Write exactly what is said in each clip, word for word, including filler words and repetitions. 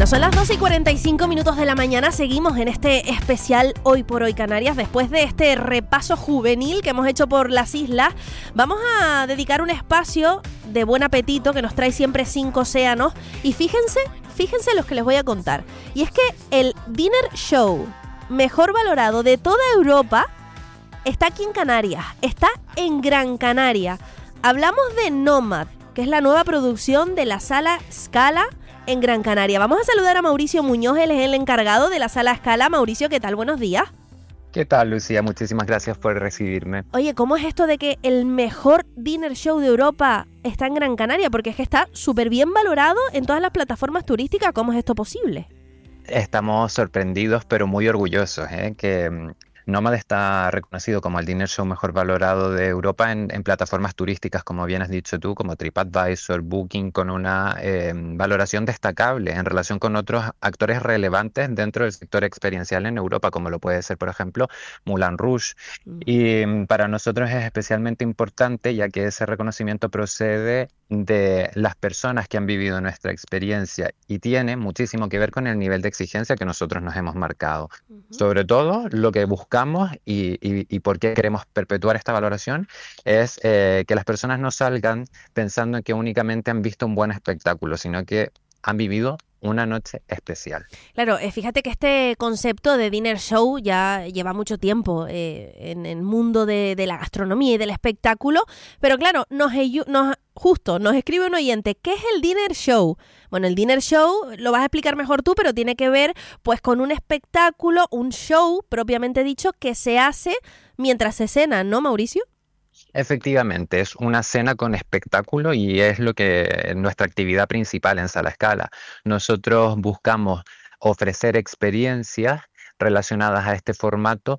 Bueno, son las doce y cuarenta y cinco minutos de la mañana. Seguimos en este especial Hoy por Hoy Canarias. Después de este repaso juvenil que hemos hecho por las islas, vamos a dedicar un espacio de buen apetito que nos trae siempre cinco océanos. Y fíjense, fíjense los que les voy a contar. Y es que el dinner show mejor valorado de toda Europa está aquí en Canarias. Está en Gran Canaria. Hablamos de Nomad, que es la nueva producción de la Sala Scala en Gran Canaria. Vamos a saludar a Mauricio Muñoz, él es el encargado de la Sala Scala. Mauricio, ¿qué tal? Buenos días. ¿Qué tal, Lucía? Muchísimas gracias por recibirme. Oye, ¿cómo es esto de que el mejor dinner show de Europa está en Gran Canaria? Porque es que está súper bien valorado en todas las plataformas turísticas. ¿Cómo es esto posible? Estamos sorprendidos, pero muy orgullosos, ¿eh? Que Nomad está reconocido como el dinner show mejor valorado de Europa en, en plataformas turísticas, como bien has dicho tú, como TripAdvisor, Booking, con una eh, valoración destacable en relación con otros actores relevantes dentro del sector experiencial en Europa, como lo puede ser, por ejemplo, Moulin Rouge. Mm. Y para nosotros es especialmente importante, ya que ese reconocimiento procede de las personas que han vivido nuestra experiencia y tiene muchísimo que ver con el nivel de exigencia que nosotros nos hemos marcado. Uh-huh. Sobre todo, lo que buscamos y, y, y por qué queremos perpetuar esta valoración es eh, que las personas no salgan pensando en que únicamente han visto un buen espectáculo, sino que han vivido una noche especial. Claro, eh, fíjate que este concepto de dinner show ya lleva mucho tiempo eh, en el mundo de, de la gastronomía y del espectáculo, pero claro, nos, nos justo nos escribe un oyente, ¿qué es el dinner show? Bueno, el dinner show lo vas a explicar mejor tú, pero tiene que ver pues con un espectáculo, un show propiamente dicho que se hace mientras se cena, ¿no, Mauricio? Efectivamente, es una cena con espectáculo y es lo que nuestra actividad principal en Sala Scala. Nosotros buscamos ofrecer experiencias relacionadas a este formato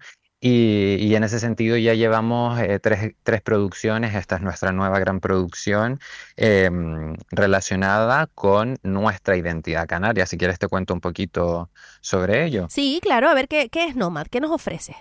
y, y en ese sentido ya llevamos eh, tres, tres producciones. Esta es nuestra nueva gran producción eh, relacionada con nuestra identidad canaria. Si quieres te cuento un poquito sobre ello. Sí, claro. A ver, ¿qué, qué es Nomad? ¿Qué nos ofrece?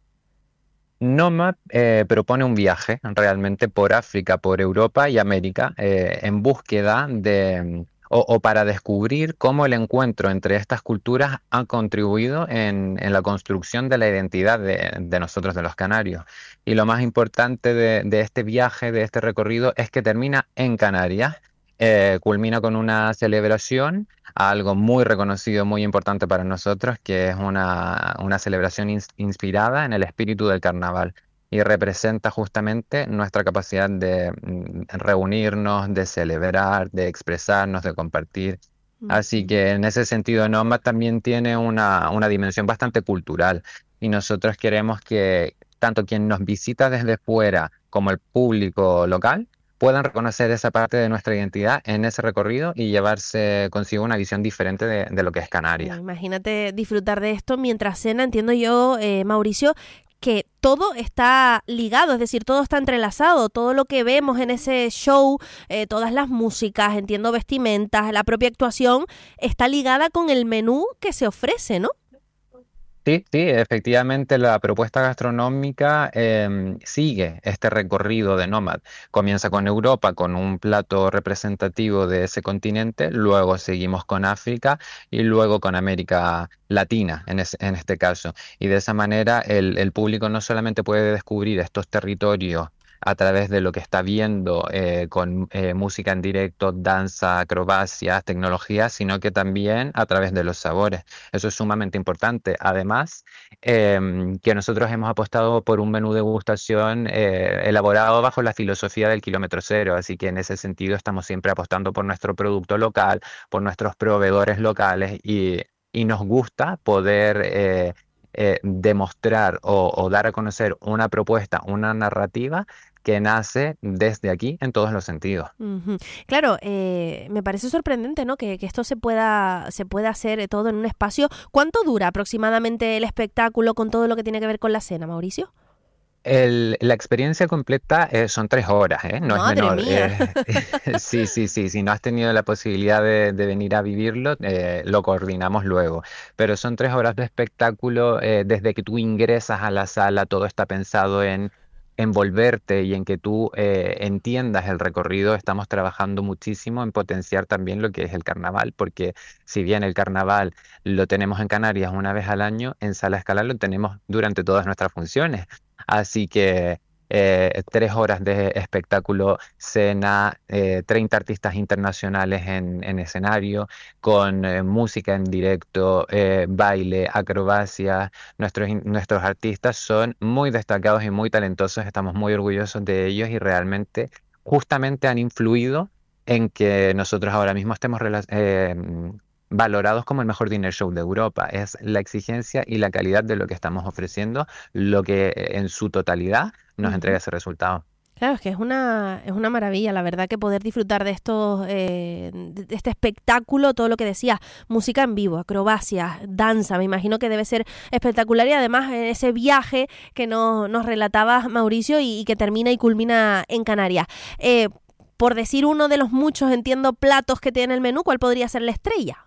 Nomad eh, propone un viaje realmente por África, por Europa y América eh, en búsqueda de o, o para descubrir cómo el encuentro entre estas culturas ha contribuido en, en la construcción de la identidad de, de nosotros, de los canarios. Y lo más importante de, de este viaje, de este recorrido, es que termina en Canarias. Eh, culmina con una celebración, algo muy reconocido, muy importante para nosotros, que es una, una celebración ins- inspirada en el espíritu del carnaval y representa justamente nuestra capacidad de mm, reunirnos, de celebrar, de expresarnos, de compartir. Mm-hmm. Así que en ese sentido Nomad también tiene una, una dimensión bastante cultural y nosotros queremos que tanto quien nos visita desde fuera como el público local puedan reconocer esa parte de nuestra identidad en ese recorrido y llevarse consigo una visión diferente de, de lo que es Canarias. Imagínate disfrutar de esto mientras cena. Entiendo yo, eh, Mauricio, que todo está ligado, es decir, todo está entrelazado, todo lo que vemos en ese show, eh, todas las músicas, entiendo vestimentas, la propia actuación, está ligada con el menú que se ofrece, ¿no? Sí, sí, efectivamente la propuesta gastronómica eh, sigue este recorrido de Nomad. Comienza con Europa, con un plato representativo de ese continente, luego seguimos con África y luego con América Latina, en, es, en este caso. Y de esa manera el, el público no solamente puede descubrir estos territorios a través de lo que está viendo eh, con eh, música en directo, danza, acrobacias, tecnología, sino que también a través de los sabores. Eso es sumamente importante. Además, eh, que nosotros hemos apostado por un menú de degustación eh, elaborado bajo la filosofía del kilómetro cero, así que en ese sentido estamos siempre apostando por nuestro producto local, por nuestros proveedores locales y, y nos gusta poder Eh, Eh, demostrar o, o dar a conocer una propuesta, una narrativa que nace desde aquí en todos los sentidos. Uh-huh. Claro, eh, me parece sorprendente, ¿no? Que, que esto se pueda, se pueda hacer todo en un espacio. ¿Cuánto dura aproximadamente el espectáculo con todo lo que tiene que ver con la cena, Mauricio? El, la experiencia completa eh, son tres horas, ¿eh? No Madre es menor. Mía. Eh, sí, sí, sí. Si no has tenido la posibilidad de, de venir a vivirlo, eh, lo coordinamos luego. Pero son tres horas de espectáculo. Eh, desde que tú ingresas a la sala, todo está pensado en envolverte y en que tú eh, entiendas el recorrido, estamos trabajando muchísimo en potenciar también lo que es el carnaval, porque si bien el carnaval lo tenemos en Canarias una vez al año, en Sala Escala lo tenemos durante todas nuestras funciones. Así que eh, tres horas de espectáculo, cena, eh, treinta artistas internacionales en, en escenario, con eh, música en directo, eh, baile, acrobacia. Nuestros, in- nuestros artistas son muy destacados y muy talentosos, estamos muy orgullosos de ellos y realmente justamente han influido en que nosotros ahora mismo estemos rela- eh, valorados como el mejor dinner show de Europa. Es la exigencia y la calidad de lo que estamos ofreciendo lo que eh, en su totalidad nos entrega Ujú. ese resultado. Claro, es que es una, es una maravilla, la verdad, que poder disfrutar de estos, eh, de de este espectáculo, todo lo que decía, música en vivo, acrobacias, danza, me imagino que debe ser espectacular y además eh, ese viaje que no- nos relataba Mauricio y, y que termina y culmina en Canarias. Eh, por decir uno de los muchos, entiendo, platos que tiene el menú, ¿cuál podría ser la estrella?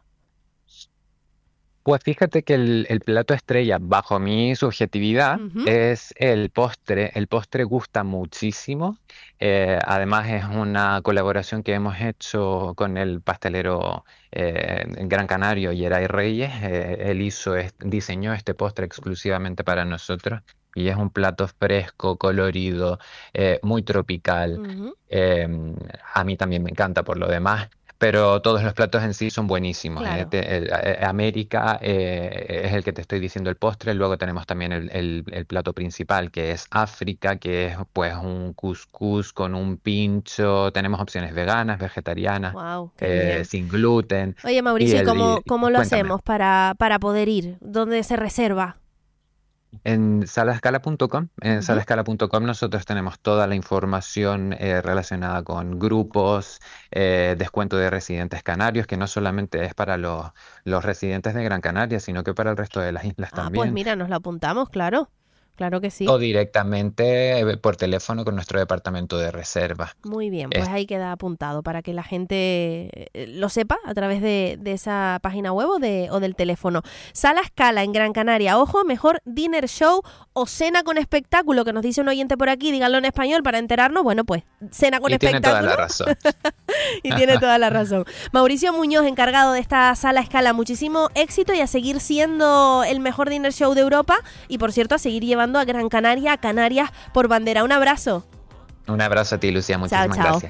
Pues fíjate que el, el plato estrella, bajo mi subjetividad, Ujú. es el postre. El postre gusta muchísimo. Eh, además es una colaboración que hemos hecho con el pastelero eh, Gran Canario, Yeray Reyes. Eh, él hizo, est- diseñó este postre exclusivamente para nosotros y es un plato fresco, colorido, eh, muy tropical. Ujú. Eh, a mí también me encanta por lo demás. Pero todos los platos en sí son buenísimos. eh. Claro. Te- el- eh, América eh, es el que te estoy diciendo el postre. Luego tenemos también el, el- el plato principal, que es África, que es pues un cuscús con un pincho. Tenemos opciones veganas, vegetarianas, Wow, qué eh, bien. sin gluten. Oye, Y Mauricio, ¿y el, cómo, y- cómo lo cuéntame. hacemos para, para poder ir? ¿Dónde se reserva? En salascala punto com, en Ujú. salascala punto com nosotros tenemos toda la información eh, relacionada con grupos, eh, descuento de residentes canarios, que no solamente es para los, los residentes de Gran Canaria, sino que para el resto de las islas Ah, pues también. mira, nos lo apuntamos, claro. Claro que sí. O directamente eh, por teléfono con nuestro departamento de reserva. Muy bien, pues ahí queda apuntado para que la gente eh, lo sepa a través de, de esa página web o, de, o del teléfono. Sala Scala en Gran Canaria. Ojo, mejor dinner show o cena con espectáculo, que nos dice un oyente por aquí, díganlo en español para enterarnos. Bueno, pues cena con Y tiene toda espectáculo la razón. y tiene toda la razón. Mauricio Muñoz, encargado de esta Sala Scala, muchísimo éxito y a seguir siendo el mejor dinner show de Europa y, por cierto, a seguir llevando a Gran Canaria, a Canarias por bandera. Un abrazo. Un abrazo a ti, Lucía. Chao, Muchísimas chao. gracias.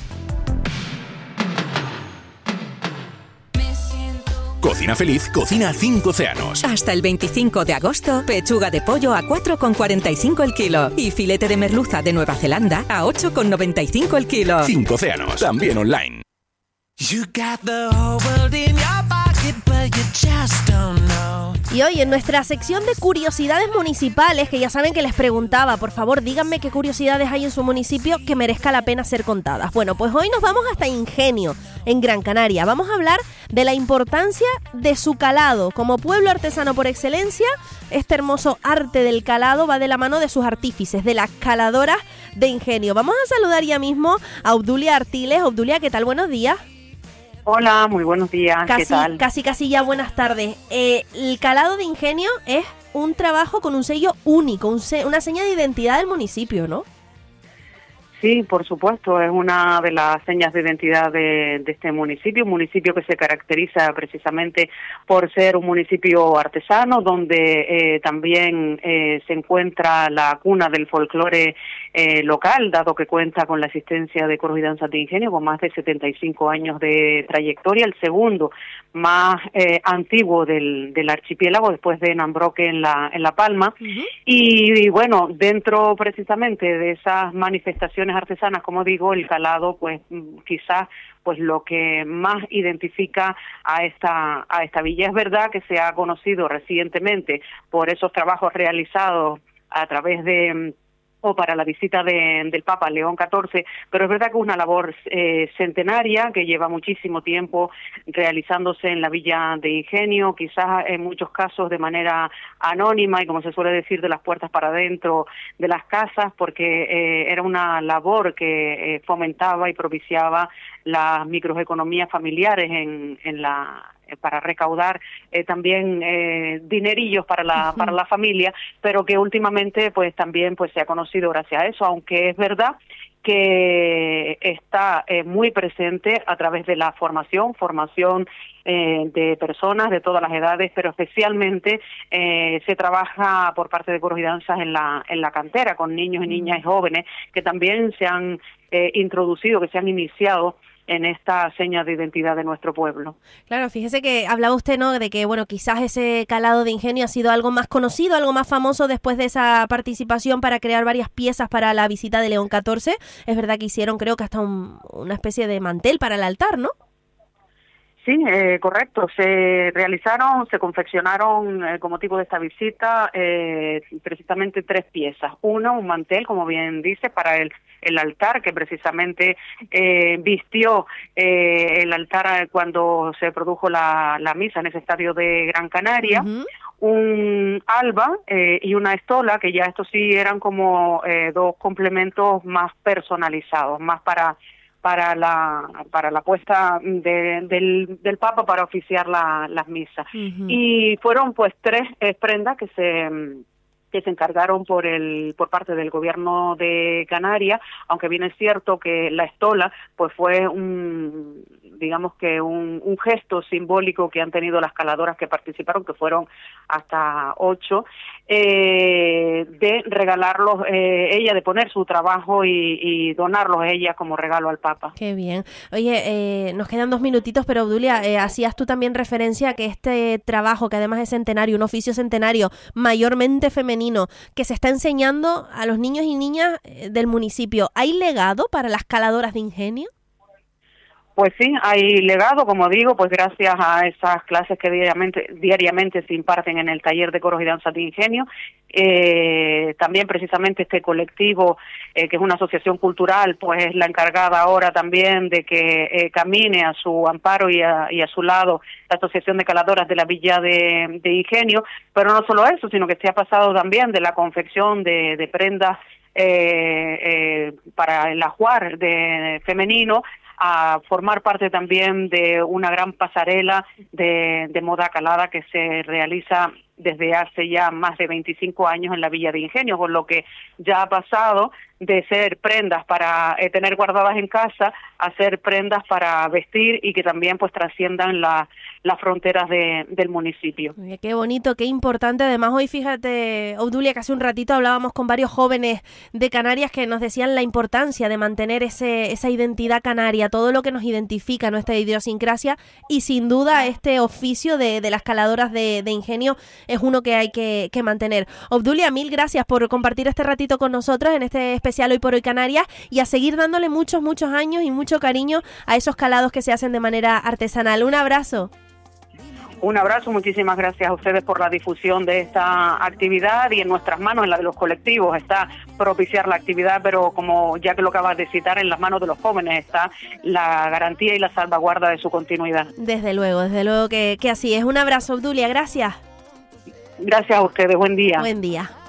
Cocina Feliz cocina cinco océanos. Hasta el veinticinco de agosto, pechuga de pollo a cuatro con cuarenta y cinco el kilo y filete de merluza de Nueva Zelanda a ocho con noventa y cinco el kilo. Cinco océanos, también online. You got the whole world in your pocket, but you just don't know. Y hoy en nuestra sección de curiosidades municipales, que ya saben que les preguntaba, por favor díganme qué curiosidades hay en su municipio que merezca la pena ser contadas. Bueno, pues hoy nos vamos hasta Ingenio, en Gran Canaria. Vamos a hablar de la importancia de su calado. Como pueblo artesano por excelencia, este hermoso arte del calado va de la mano de sus artífices, de las caladoras de Ingenio. Vamos a saludar ya mismo a Obdulia Artiles. Obdulia, ¿qué tal? Buenos días. Hola, muy buenos días, ¿qué Casi, tal? casi, casi ya buenas tardes. Eh, el calado de Ingenio es un trabajo con un sello único, un se- una seña de identidad del municipio, ¿no? Sí, por supuesto, es una de las señas de identidad de, de este municipio, un municipio que se caracteriza precisamente por ser un municipio artesano, donde eh, también eh, se encuentra la cuna del folclore eh, local, dado que cuenta con la existencia de coros y danzas de Ingenio, con más de setenta y cinco años de trayectoria, el segundo más eh, antiguo del, del archipiélago, después de Nambroque en La, en La Palma. Uh-huh. Y, y bueno, dentro precisamente de esas manifestaciones artesanas, como digo, el calado, pues quizás pues lo que más identifica a esta a esta villa. Es verdad que se ha conocido recientemente por esos trabajos realizados a través de o para la visita de, del Papa León catorce, pero es verdad que es una labor eh, centenaria que lleva muchísimo tiempo realizándose en la Villa de Ingenio, quizás en muchos casos de manera anónima y como se suele decir de las puertas para adentro de las casas, porque eh, era una labor que eh, fomentaba y propiciaba las microeconomías familiares en, en la para recaudar eh, también eh, dinerillos para la uh-huh. para la familia, pero que últimamente pues también pues se ha conocido gracias a eso, aunque es verdad que está eh, muy presente a través de la formación, formación eh, de personas de todas las edades, pero especialmente eh, se trabaja por parte de Coros y Danzas en la en la cantera con niños y niñas y jóvenes que también se han eh, introducido, que se han iniciado en esta seña de identidad de nuestro pueblo. Claro, fíjese que hablaba usted, ¿no?, de que, bueno, quizás ese calado de ingenio ha sido algo más conocido, algo más famoso después de esa participación para crear varias piezas para la visita de León catorce. Es verdad que hicieron, creo que hasta un, una especie de mantel para el altar, ¿no? Sí, eh, correcto. Se realizaron, se confeccionaron eh, con motivo de esta visita eh, precisamente tres piezas. Una, un mantel, como bien dice, para el, el altar, que precisamente eh, vistió eh, el altar cuando se produjo la, la misa en ese estadio de Gran Canaria. Uh-huh. Un alba eh, y una estola, que ya estos sí eran como eh, dos complementos más personalizados, más para... para la para la puesta de, del, del Papa para oficiar la, las misas. Uh-huh. Y fueron pues tres eh, prendas que se que se encargaron por el por parte del gobierno de Canarias, aunque bien es cierto que la estola pues fue un digamos que un, un gesto simbólico que han tenido las caladoras que participaron, que fueron hasta ocho, eh, de regalarlos eh, ella, de poner su trabajo y, y donarlos a ella como regalo al Papa. Qué bien. Oye, eh, nos quedan dos minutitos, pero Obdulia, eh, hacías tú también referencia a que este trabajo, que además es centenario, un oficio centenario, mayormente femenino, que se está enseñando a los niños y niñas del municipio, ¿hay legado para las caladoras de ingenio? Pues sí, hay legado, como digo, pues gracias a esas clases que diariamente diariamente se imparten en el taller de coros y danzas de ingenio. Eh, también precisamente este colectivo, eh, que es una asociación cultural, pues es la encargada ahora también de que eh, camine a su amparo y a, y a su lado la Asociación de Caladoras de la Villa de, de Ingenio, pero no solo eso, sino que se ha pasado también de la confección de, de prendas eh, eh, para el ajuar de femenino, a formar parte también de una gran pasarela de, de moda calada que se realiza desde hace ya más de veinticinco años en la Villa de Ingenio, con lo que ya ha pasado de ser prendas para eh, tener guardadas en casa a ser prendas para vestir y que también pues trasciendan la, las fronteras de, del municipio. Qué bonito, qué importante. Además hoy, fíjate, Obdulia, que hace un ratito hablábamos con varios jóvenes de Canarias que nos decían la importancia de mantener ese, esa identidad canaria, todo lo que nos identifica, nuestra idiosincrasia, y sin duda este oficio de, de las caladoras de, de ingenio es uno que hay que, que mantener. Obdulia, mil gracias por compartir este ratito con nosotros en este especial Hoy por Hoy Canarias, y a seguir dándole muchos, muchos años y mucho cariño a esos calados que se hacen de manera artesanal. Un abrazo. Un abrazo, muchísimas gracias a ustedes por la difusión de esta actividad, y en nuestras manos, en la de los colectivos, está propiciar la actividad, pero como ya que lo acabas de citar, en las manos de los jóvenes está la garantía y la salvaguarda de su continuidad. Desde luego, desde luego que, que así es. Un abrazo, Obdulia, gracias. Gracias a ustedes, buen día. Buen día.